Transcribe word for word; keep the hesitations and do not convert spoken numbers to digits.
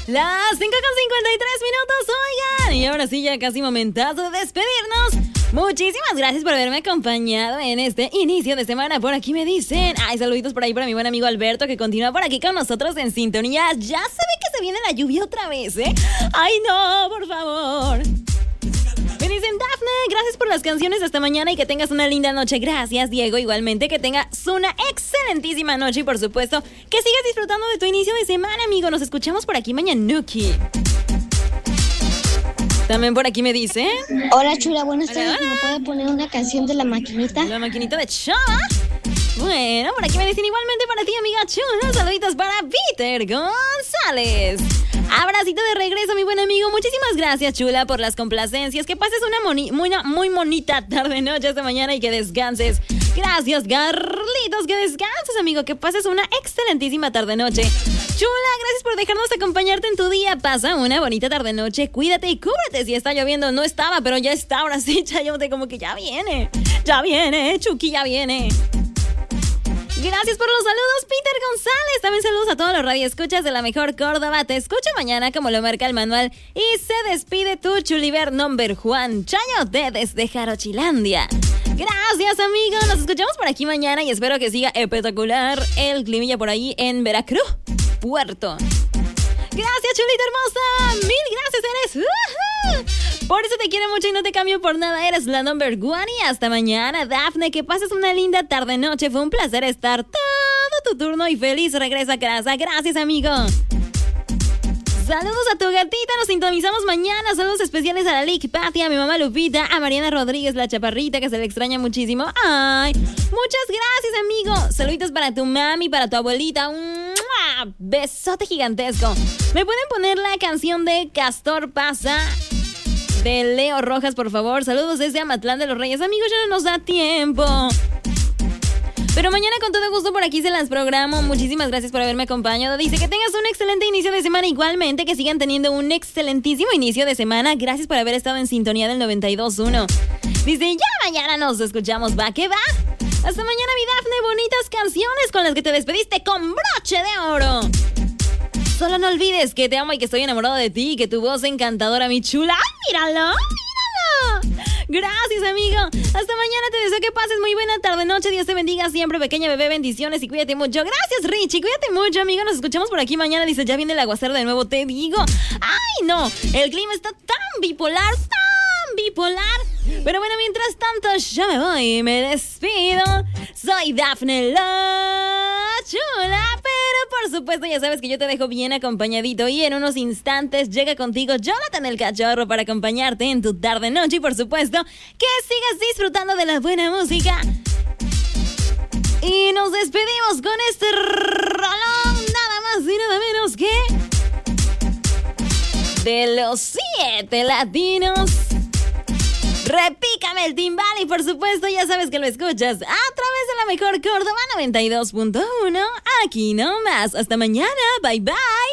Las cinco con cincuenta y tres minutos, oigan. Y ahora sí, ya casi momentazo de despedirnos. Muchísimas gracias por haberme acompañado en este inicio de semana. Por aquí me dicen, ay, saluditos por ahí para mi buen amigo Alberto, que continúa por aquí con nosotros en sintonía. Ya sabe que se viene la lluvia otra vez, ¿eh? Ay, no, por favor. Me dicen, Dafne, gracias por las canciones hasta mañana y que tengas una linda noche. Gracias, Diego, igualmente, que tengas una excelentísima noche y por supuesto que sigas disfrutando de tu inicio de semana, amigo. Nos escuchamos por aquí mañanuki. También por aquí me dice, hola, chula, buenas hola, tardes. hola. ¿Me puede poner una canción de La Maquinita? La Maquinita de Chava. Bueno, por aquí me dicen igualmente para ti, amiga chula. Saluditos para Peter González. Abracito de regreso, mi buen amigo. Muchísimas gracias, chula, por las complacencias. Que pases una moni- muy, muy bonita tarde-noche esta mañana y que descanses. Gracias, Garlitos, que descanses, amigo. Que pases una excelentísima tarde-noche. Chula, gracias por dejarnos acompañarte en tu día. Pasa una bonita tarde-noche. Cuídate y cúbrete. Si está lloviendo, no estaba, pero ya está. Ahora sí, chayote, como que ya viene. Ya viene, Chucky, ya viene. Gracias por los saludos, Peter González. También saludos a todos los radioescuchas de la mejor Córdoba. Te escucho mañana como lo marca el manual. Y se despide tu Chuliver number Juan Chayote desde Jarochilandia. Gracias, amigo. Nos escuchamos por aquí mañana y espero que siga espectacular el climilla por ahí en Veracruz, Puerto. Gracias, chulita hermosa. Mil gracias, eres. ¡Uh-huh! Por eso te quiero mucho y no te cambio por nada. Eres la number one y hasta mañana, Dafne. Que pases una linda tarde-noche. Fue un placer estar todo tu turno y feliz regresa a casa. Gracias, amigo. Saludos a tu gatita, nos sintonizamos mañana. Saludos especiales a la Lick Patty, a mi mamá Lupita, a Mariana Rodríguez, la chaparrita, que se le extraña muchísimo. Ay, muchas gracias, amigo. Saluditos para tu mami, para tu abuelita. ¡Mua! Besote gigantesco. ¿Me pueden poner la canción de Castor Pasa de Leo Rojas, por favor? Saludos desde Amatlán de los Reyes. Amigos, ya no nos da tiempo. Pero mañana con todo gusto por aquí se las programo. Muchísimas gracias por haberme acompañado. Dice que tengas un excelente inicio de semana. Igualmente que sigan teniendo un excelentísimo inicio de semana. Gracias por haber estado en sintonía del noventa y dos punto uno. Dice, ya mañana nos escuchamos. ¿Va que va? Hasta mañana, mi Dafne. Bonitas canciones con las que te despediste con broche de oro. Solo no olvides que te amo y que estoy enamorado de ti. Y que tu voz encantadora, mi chula. ¡Ay, míralo! ¡Míralo! Gracias, amigo. Hasta mañana, te deseo que pases muy buena tarde-noche. Dios te bendiga siempre, pequeña bebé. Bendiciones y cuídate mucho. Gracias, Richie. Cuídate mucho, amigo. Nos escuchamos por aquí mañana. Dice, ya viene el aguacero de nuevo, te digo. ¡Ay, no! El clima está tan bipolar, tan bipolar. Pero bueno, mientras tanto, yo me voy y me despido. Soy Dafne la chula, pero por supuesto ya sabes que yo te dejo bien acompañadito y en unos instantes llega contigo Jonathan el Cachorro para acompañarte en tu tarde-noche y por supuesto que sigas disfrutando de la buena música. Y nos despedimos con este rolón, nada más y nada menos que de los siete latinos. Repícame el timbal y por supuesto ya sabes que lo escuchas a través de la mejor Córdoba noventa y dos punto uno. Aquí nomás. Hasta mañana. Bye bye.